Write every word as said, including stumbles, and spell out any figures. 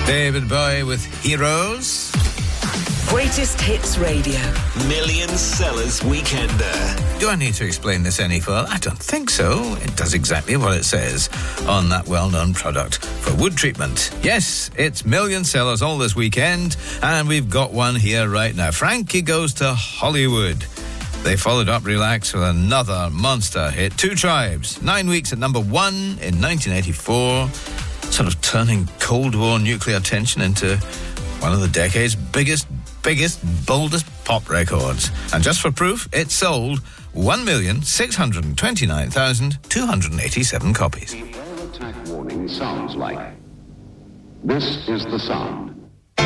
David Bowie with Heroes. Greatest Hits Radio. Million Sellers Weekender. Do I need to explain this any further? I don't think so. It does exactly what it says on that well-known product for wood treatment. Yes, it's Million Sellers all this weekend, and we've got one here right now. Frankie Goes to Hollywood. They followed up Relax with another monster hit, Two Tribes. Nine weeks at number one in nineteen eighty-four, sort of turning Cold War nuclear tension into one of the decade's biggest, biggest, boldest pop records. And just for proof, it sold one million six hundred twenty-nine thousand two hundred eighty-seven copies. The air attack warning sounds like. This is the sound.